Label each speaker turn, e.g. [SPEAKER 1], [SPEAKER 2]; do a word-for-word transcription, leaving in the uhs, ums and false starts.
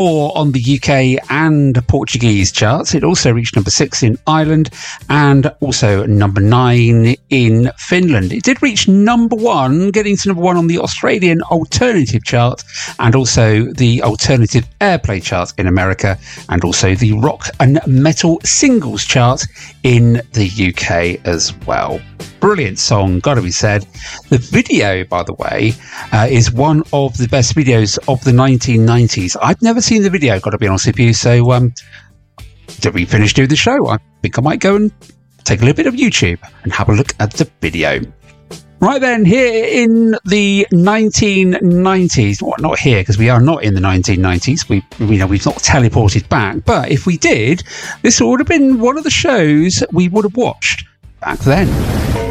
[SPEAKER 1] four on the U K and Portuguese charts. It also reached number six in Ireland and also number nine in Finland. It did reach number one, getting to number one on the Australian alternative chart and also the alternative airplay chart in America and also the rock and metal singles chart in the U K as well. Brilliant song, gotta be said. The video, by the way, uh, is one of the best videos of the nineteen nineties. I've never seen the video, gotta be honest with you. So, um, did we finish doing the show? I think I might go and take a little bit of YouTube and have a look at the video. Right then, here in the nineteen nineties, well, not here because we are not in the nineteen nineties. We, you know, we've not teleported back. But if we did, this would have been one of the shows we would have watched back then.